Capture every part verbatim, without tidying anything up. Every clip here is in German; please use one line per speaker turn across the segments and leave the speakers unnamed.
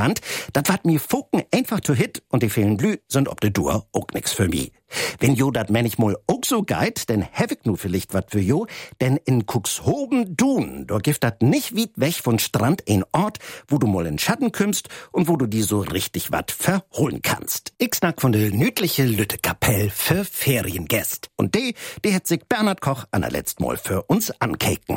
Strand, dat wat mir Fucken einfach zu hit und die vielen Blü sind ob de Dur auch nix für mi. Wenn jo dat manchmal auch so geit, denn hab ich nu vielleicht wat für jo, denn in Cuxhoben Dun, da gibt dat nicht weit weg von Strand ein Ort, wo du mal in Schatten kümmst und wo du die so richtig wat verholen kannst. Ich snack von de nütliche Lüttekapell für Feriengäst. Und die, die hat sich Bernhard Koch an der letzten Mal für uns ankeken.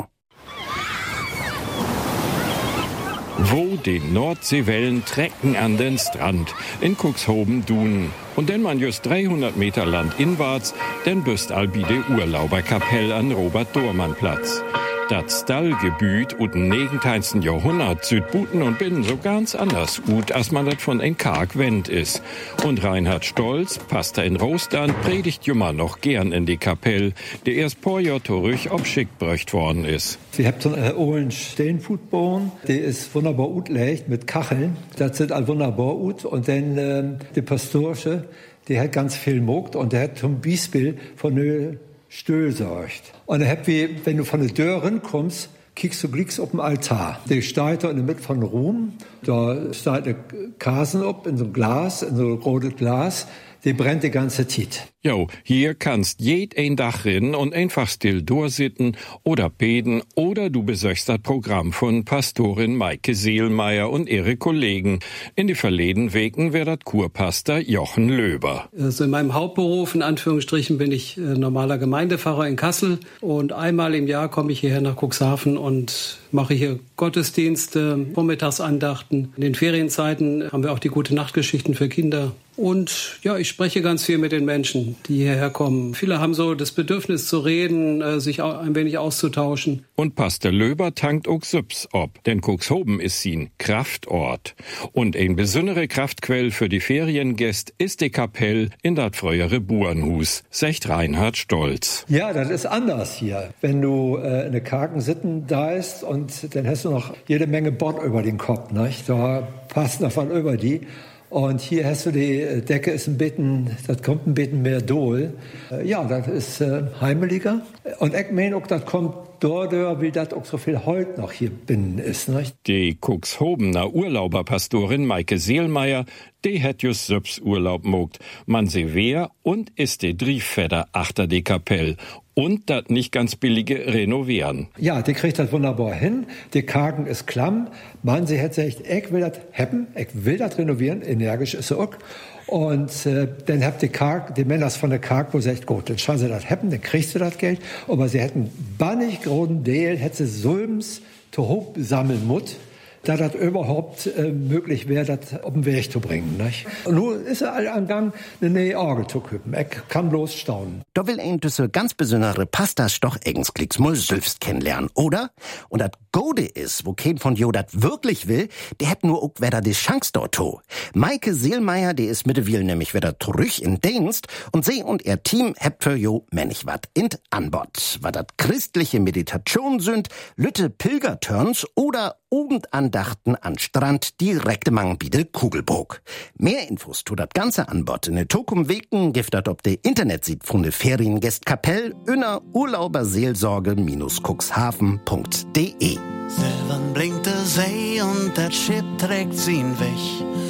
Wo die Nordseewellen trecken an den Strand in Cuxhoben-Dun. Und denn man just dreihundert Meter landinwarts, denn büst albi de Urlauberkapell an Robert-Dormann-Platz. Das Stallgebüt ut im negenzehnten Jahrhundert Südbuten und Binnen so ganz anders ut, als man das von ein karg Wend is. Und Reinhard Stolz, Pastor in Rostand, predigt jummer noch gern in die Kapell, der erst paar Jahr zurück obschickt bröcht worden is.
Sie habt so einen hohen Steenfutbohren, der ist wunderbar utlegt mit Kacheln. Das sind all wunderbar ut. Und dann ähm, die Pastorsche, die hat ganz viel mogt und der hat zum Beispiel von der Stö sorgt. Und dann habt wie, wenn du von der Dörren kommst, kiekst du glicks auf dem Altar. Der steht da in der Mitte von Ruhm, da steht eine Kasen up in so ein Glas, in so ein rotes Glas, die brennt die ganze Zeit.
Jo, hier kannst jed ein Dach rinnen und einfach still durchsitten oder beten oder du besöchst das Programm von Pastorin Maike Seelmeier und ihre Kollegen. In die verleden Wegen wär das Kurpastor Jochen Löber.
Also in meinem Hauptberuf, in Anführungsstrichen, bin ich äh, normaler Gemeindepfarrer in Kassel und einmal im Jahr komme ich hierher nach Cuxhaven und mache hier Gottesdienste, Vormittagsandachten. In den Ferienzeiten haben wir auch die Gute-Nacht-Geschichten für Kinder. Und ja, ich spreche ganz viel mit den Menschen, die hierher kommen. Viele haben so das Bedürfnis zu reden, äh, sich auch ein wenig auszutauschen.
Und Pastor Löber tankt auch Süps ob, denn Cuxhoben ist sin Kraftort. Und ein besondere Kraftquell für die Feriengäste ist die Kapell in dat frühere Burenhus, sagt Reinhard Stolz.
Ja, das ist anders hier. Wenn du äh, in der kargen Sitten da ist und dann hast du noch jede Menge Bord über den Kopf, nicht? Da passt noch was über die. Und hier hast du die Decke, ist ein bisschen, das kommt ein bisschen mehr Dohl. Ja, das ist äh, heimeliger. Und ich meine auch, das kommt dort, wie das auch so viel Holz noch hier binnen ist. Nicht?
Die Cuxhobener Urlauberpastorin Maike Seelmeier, die hat just selbst Urlaub mogt. Man se wer und ist die Drieffeder achter die Kapell. Und das nicht ganz billige Renovieren.
Ja, die kriegt das wunderbar hin. Die Kargen ist klamm. Man, sie hat gesagt, ich will das haben, ich will das renovieren. Energisch ist sie auch. Und äh, dann habt die Karg, die Männer von der Karg, wo sie sagt, gut, dann schauen sie das haben, dann kriegst du das Geld. Aber sie hätten bannig großen Deal, hätte sie Sulms zu hoch sammeln mut, da das überhaupt äh, möglich wäre, das auf den Weg zu bringen. Nicht? Und nun ist er all am Gang, eine neue Orgel zu küppen. Ich kann bloß staunen.
Da will ein diese ganz besondere Pastas doch Egensklicks mal selbst kennenlernen, oder? Und das Gode ist, wo kein von jo dat wirklich will, der hat nur auch wer da die Chance dort to. Maike Seelmeier, die ist mittlerweile nämlich wieder zurück in Dienst und sie und ihr Team habt für jo männlich wat in Anbot. War dat christliche Meditation sind, Lütte Pilgerturns oder Obendandachten an Strand direkt mang bi de Kugelburg. Mehr Infos zu dat ganze Anbot in de Tokum Weken gibt dat ob de Internetseite von de Feriengästkapell inner urlauberseelsorge cuxhaven punkt de.
Silbern blinkt der See und das Schiff trägt sie ihn weg.